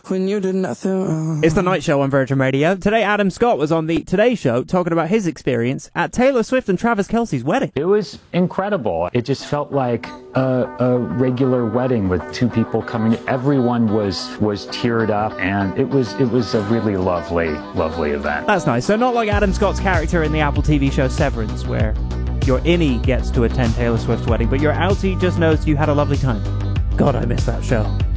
when you did nothing wrong. It's The Night Show on Virgin Radio. Today, Adam Scott was on the Today Show talking about his experience at Taylor Swift and Travis Kelce's wedding. It was incredible. It just felt like a regular wedding with two people coming. Everyone was teared up, and it was a really lovely event. That's nice. So not like Adam Scott's character in the Apple TV show Severance, where your innie gets to attend Taylor Swift's wedding, but your outie just knows you had a lovely time. God, I miss that show.